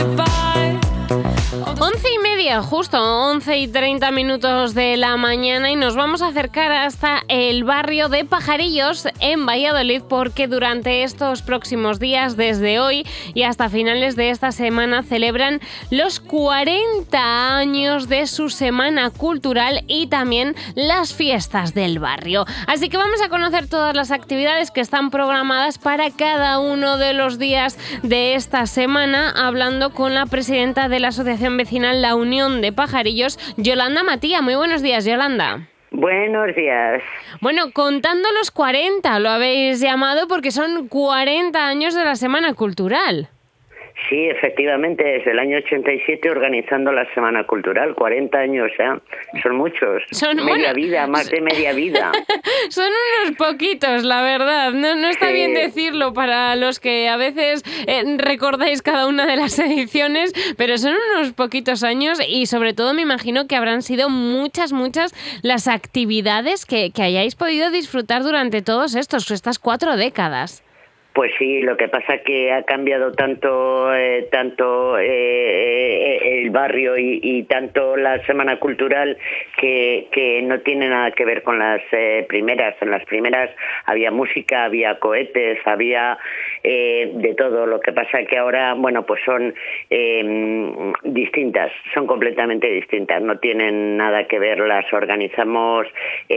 11:30, justo 11:30 de la mañana, y nos vamos a acercar hasta el barrio de Pajarillos en Valladolid, porque durante estos próximos días, desde hoy y hasta finales de esta semana, celebran los 40 años de su semana cultural y también las fiestas del barrio. Así que vamos a conocer todas las actividades que están programadas para cada uno de los días de esta semana, hablando con la presidenta de la Asociación Vecinal La Unión de Pajarillos, Yolanda Matía. Muy buenos días, Yolanda. Buenos días. Bueno, contando los 40, lo habéis llamado porque son 40 años de la Semana Cultural. Sí, efectivamente, desde el año 87 organizando la Semana Cultural, 40 años ya, son muchos, vida, más de media vida. Son unos poquitos, la verdad, no está bien decirlo para los que a veces recordáis cada una de las ediciones, pero son unos poquitos años y sobre todo me imagino que habrán sido muchas las actividades que hayáis podido disfrutar durante estas 4 décadas. Pues sí, lo que pasa es que ha cambiado tanto el barrio y tanto la Semana Cultural que no tiene nada que ver con las primeras. En las primeras había música, había cohetes, había de todo. Lo que pasa es que ahora, bueno, pues son distintas, son completamente distintas. No tienen nada que ver, las organizamos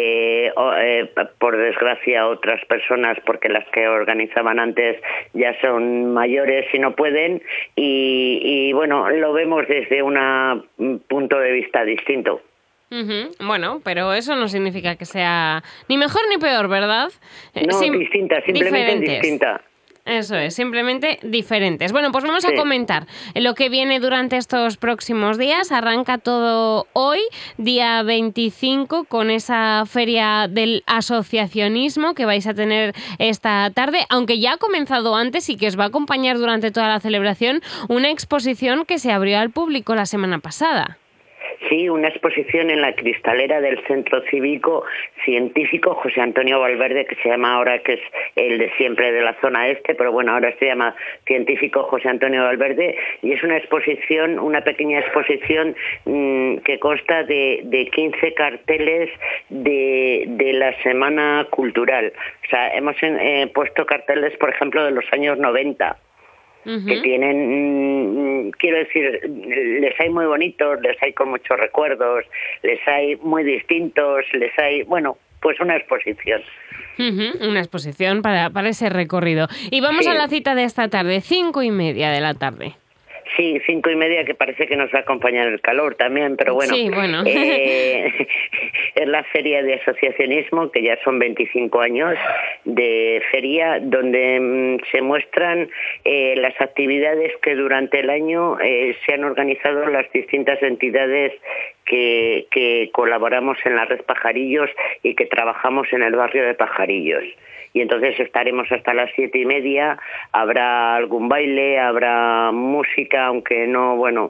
por desgracia otras personas, porque las que organizaban antes ya son mayores y no pueden, y bueno, lo vemos desde un punto de vista distinto. Bueno, pero eso no significa que sea ni mejor ni peor, ¿verdad? No, distinta, simplemente diferentes. Distinta. Eso es, simplemente diferentes. Bueno, pues vamos a comentar lo que viene durante estos próximos días. Arranca todo hoy, día 25, con esa feria del asociacionismo que vais a tener esta tarde, aunque ya ha comenzado antes y que os va a acompañar durante toda la celebración una exposición que se abrió al público la semana pasada. Sí, una exposición en la cristalera del Centro Cívico Científico José Antonio Valverde, que se llama ahora, que es el de siempre de la zona este, pero bueno, ahora se llama Científico José Antonio Valverde, y es una exposición, una pequeña exposición que consta de 15 carteles de la Semana Cultural. O sea, hemos puesto carteles, por ejemplo, de los años 90. Que tienen, quiero decir, les hay muy bonitos, les hay con muchos recuerdos, les hay muy distintos, les hay, bueno, pues una exposición. Una exposición para ese recorrido. Y vamos a la cita de esta tarde, 5:30 de la tarde. Sí, 5:30, que parece que nos va a acompañar el calor también, pero bueno. Sí, bueno. Es la feria de asociacionismo, que ya son 25 años de feria, donde se muestran las actividades que durante el año se han organizado las distintas entidades que colaboramos en la red Pajarillos y que trabajamos en el barrio de Pajarillos. Y entonces estaremos hasta las 7:30, habrá algún baile, habrá música, aunque no, bueno,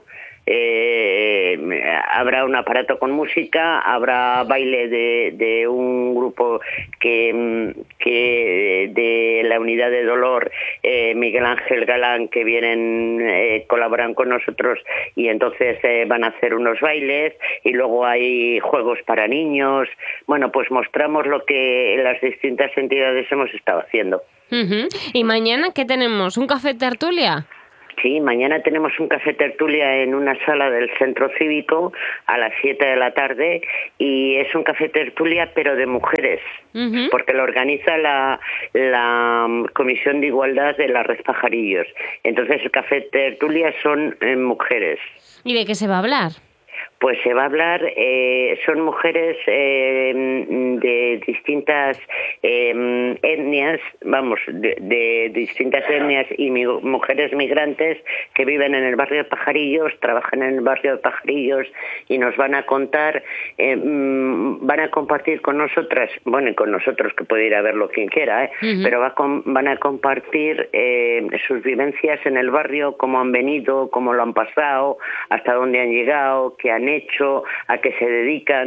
habrá un aparato con música, habrá baile de un grupo que de la unidad de dolor, Miguel Ángel Galán, que vienen, colaboran con nosotros, y entonces van a hacer unos bailes, y luego hay juegos para niños. Bueno, pues mostramos lo que las distintas entidades hemos estado haciendo. ¿Y mañana qué tenemos? ¿Un café tertulia? Sí, mañana tenemos un café tertulia en una sala del Centro Cívico a las 7 de la tarde, y es un café tertulia pero de mujeres, porque lo organiza la Comisión de Igualdad de la Red Pajarillos. Entonces el café tertulia son mujeres. ¿Y de qué se va a hablar? Pues se va a hablar, son mujeres de distintas etnias, vamos, de distintas etnias, y mujeres migrantes que viven en el barrio de Pajarillos, trabajan en el barrio de Pajarillos, y nos van a contar, van a compartir con nosotras, bueno, y con nosotros, que puede ir a verlo quien quiera, pero van a compartir sus vivencias en el barrio, cómo han venido, cómo lo han pasado, hasta dónde han llegado, qué han hecho, a qué se dedican.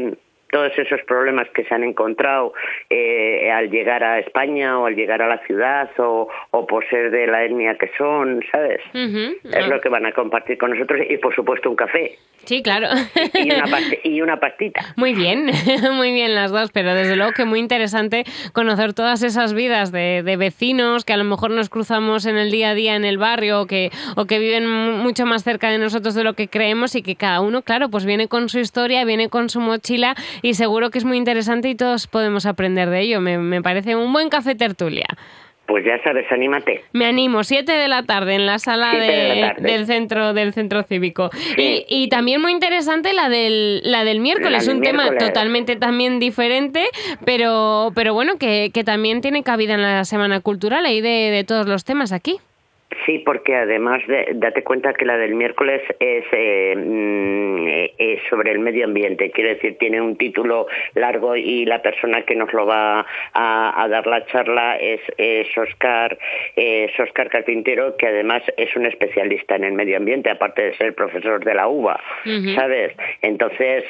todos esos problemas que se han encontrado al llegar a España o al llegar a la ciudad o por ser de la etnia que son, ¿sabes? Es lo que van a compartir con nosotros y, por supuesto, un café. Sí, claro. Y una pastita. Muy bien, muy bien las dos, pero desde luego que muy interesante conocer todas esas vidas de vecinos que a lo mejor nos cruzamos en el día a día en el barrio o que viven mucho más cerca de nosotros de lo que creemos y que cada uno, claro, pues viene con su historia, viene con su mochila y seguro que es muy interesante y todos podemos aprender de ello. Me parece un buen café tertulia. Pues ya sabes, anímate. Me animo, 7 de la tarde en la sala del centro cívico. Sí. Y también muy interesante la del miércoles, un tema totalmente también diferente, pero bueno, que también tiene cabida en la Semana Cultural, ahí de todos los temas aquí. Sí, porque además date cuenta que la del miércoles es sobre el medio ambiente, quiero decir, tiene un título largo y la persona que nos lo va a dar la charla es Óscar Carpintero, que además es un especialista en el medio ambiente, aparte de ser profesor de la UBA, ¿sabes? Entonces,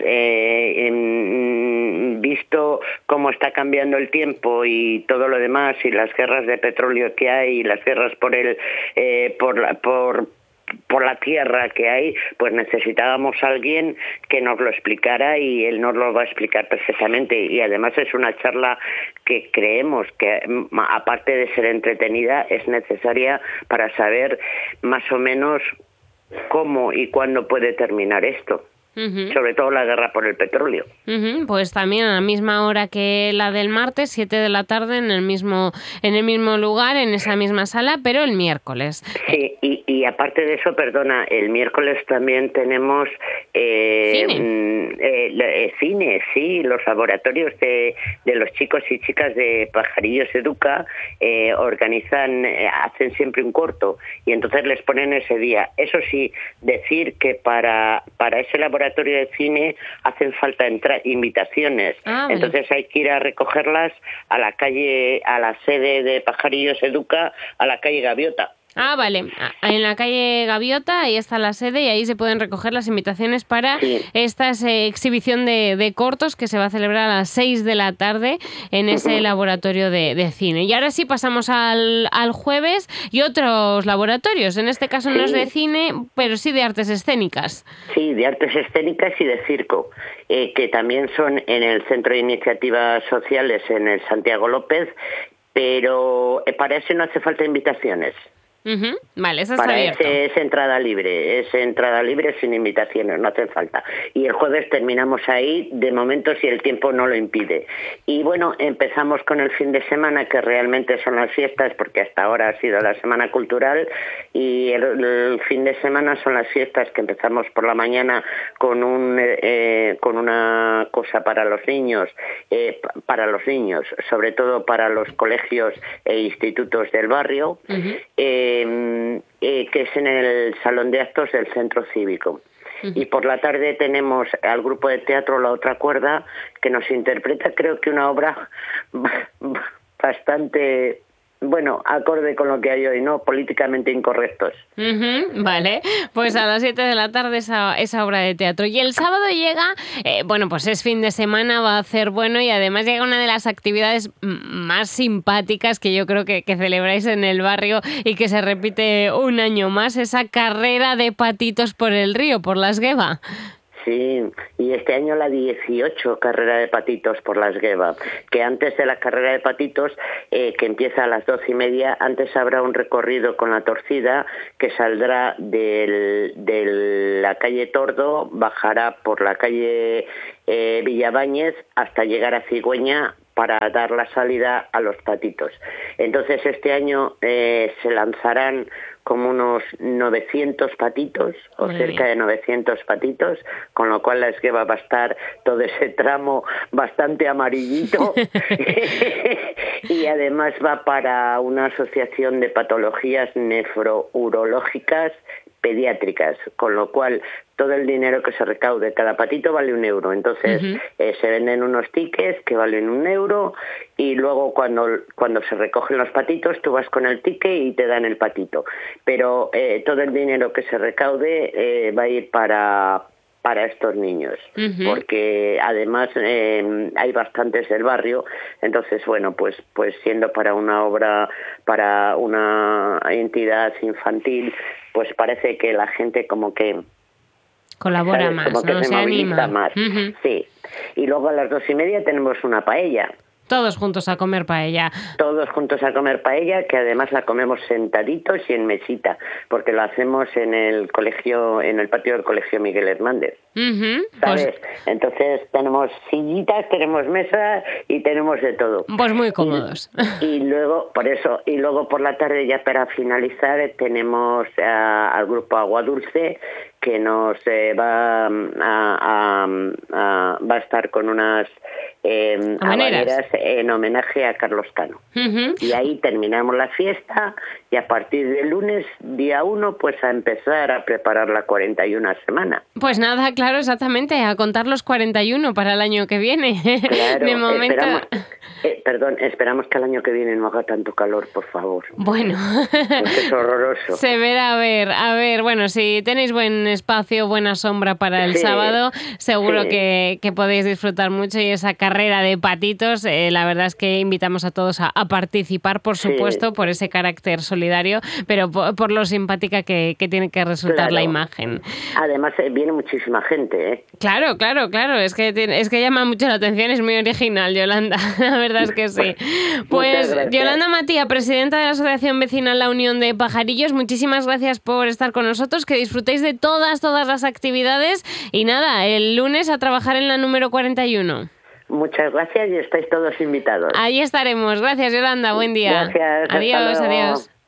visto cómo está cambiando el tiempo y todo lo demás, y las guerras de petróleo que hay, y las guerras por la tierra que hay, pues necesitábamos a alguien que nos lo explicara y él nos lo va a explicar perfectamente. Y además es una charla que creemos que, aparte de ser entretenida, es necesaria para saber más o menos cómo y cuándo puede terminar esto. Sobre todo la guerra por el petróleo. Pues también a la misma hora que la del martes, 7 de la tarde, en el mismo lugar, en esa misma sala, pero el miércoles. Sí, y aparte de eso, perdona, el miércoles también tenemos cine, sí, los laboratorios de los chicos y chicas de Pajarillos Educa organizan, hacen siempre un corto y entonces les ponen ese día. Eso sí, decir que para ese laboratorio de cine hacen falta invitaciones. Vale. Entonces hay que ir a recogerlas a la sede de Pajarillos Educa, a la calle Gaviota. Vale. En la calle Gaviota, ahí está la sede y ahí se pueden recoger las invitaciones para esta exhibición de cortos que se va a celebrar a las 6 de la tarde en ese laboratorio de cine. Y ahora sí pasamos al jueves y otros laboratorios. En este caso no es de cine, pero sí de artes escénicas. Sí, de artes escénicas y de circo, que también son en el Centro de Iniciativas Sociales en el Santiago López, pero para eso no hace falta invitaciones. Vale, eso está abierto. Es entrada libre sin invitaciones, no hace falta. Y el jueves terminamos ahí, de momento, si el tiempo no lo impide. Y bueno, empezamos con el fin de semana, que realmente son las fiestas, porque hasta ahora ha sido la Semana Cultural, y el fin de semana son las fiestas, que empezamos por la mañana con una cosa para los niños, sobre todo para los colegios e institutos del barrio, que es en el Salón de Actos del Centro Cívico. Y por la tarde tenemos al grupo de teatro La Otra Cuerda, que nos interpreta, creo que una obra bastante, acorde con lo que hay hoy, ¿no? Políticamente incorrectos. Vale, pues a las 7 de la tarde esa obra de teatro. Y el sábado llega, pues es fin de semana, va a hacer bueno y además llega una de las actividades más simpáticas que yo creo que celebráis en el barrio y que se repite un año más, esa carrera de patitos por el río, por las Gueva. Sí, y este año la 18 carrera de patitos por las Gueva, que antes de la carrera de patitos, que empieza a las 12:30, antes habrá un recorrido con la torcida que saldrá de la calle Tordo, bajará por la calle Villaváñez hasta llegar a Cigüeña para dar la salida a los patitos. Entonces este año se lanzarán como unos 900 patitos o cerca de 900 patitos, con lo cual la Esgueva va a estar todo ese tramo bastante amarillito y además va para una asociación de patologías nefrourológicas pediátricas, con lo cual todo el dinero que se recaude, cada patito vale €1. Entonces se venden unos tickets que valen €1 y luego cuando se recogen los patitos tú vas con el ticket y te dan el patito. Pero todo el dinero que se recaude va a ir para para estos niños, Ujú. porque además hay bastantes del barrio, entonces bueno, pues siendo para una obra, para una entidad infantil, pues parece que la gente como que Colabora ¿sabes? más, Como que ¿no? se Se moviliza anima. más, Ujú. sí. Y luego a las 2:30 tenemos una paella. Todos juntos a comer paella. Todos juntos a comer paella, que además la comemos sentaditos y en mesita, porque lo hacemos en el colegio, en el patio del colegio Miguel Hernández. Ujú. ¿Sabes? Entonces tenemos sillitas, tenemos mesa y tenemos de todo. Pues muy cómodos. Y luego, por eso, y luego por la tarde ya para finalizar tenemos al grupo Agua Dulce que nos va a estar con unas habaneras en homenaje a Carlos Cano. Ujú. Y ahí terminamos la fiesta y a partir del lunes, día 1, pues a empezar a preparar la 41 semana. Pues nada, claro, exactamente, a contar los 41 para el año que viene. Claro, De momento... esperamos que el año que viene no haga tanto calor, por favor. Bueno, Porque es horroroso. se verá, a ver, bueno, si tenéis buen espacio, buena sombra para el Sí, sábado, seguro sí. que podéis disfrutar mucho y esa carrera de patitos, la verdad es que invitamos a todos a participar, por supuesto, Sí. por ese carácter solidario, pero por lo simpática que tiene que resultar Claro. la imagen. Además viene muchísima gente, ¿eh? Claro, es que llama mucho la atención, es muy original, Yolanda, la verdad es que sí. Pues gracias. Yolanda Matía, presidenta de la Asociación Vecinal La Unión de Pajarillos, muchísimas gracias por estar con nosotros, que disfrutéis de todas las actividades y nada, el lunes a trabajar en la número 41. Muchas gracias y estáis todos invitados. Ahí estaremos, gracias Yolanda, buen día. Gracias, hasta Adiós, luego. adiós.